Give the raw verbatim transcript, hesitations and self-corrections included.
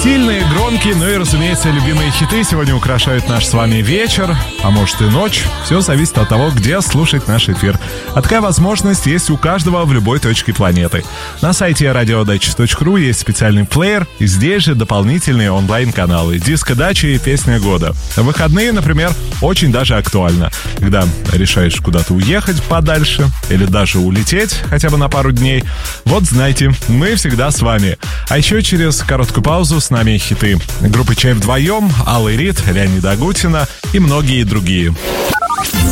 Стильные, громкие, ну и, разумеется, любимые хиты сегодня украшают наш с вами вечер, а может и ночь. Все зависит от того, где слушать наш эфир. А такая возможность есть у каждого в любой точке планеты. На сайте радио дача точка ру есть специальный плеер, и здесь же дополнительные онлайн-каналы «Диско-дача» и «Песня года». В выходные, например, очень даже актуально, когда решаешь куда-то уехать подальше или даже улететь хотя бы на пару дней. Вот знайте, мы всегда с вами. А еще через короткую паузу с нами хиты группы «Чай вдвоем», Аллы Рид, Леонида Агутина и многие другие.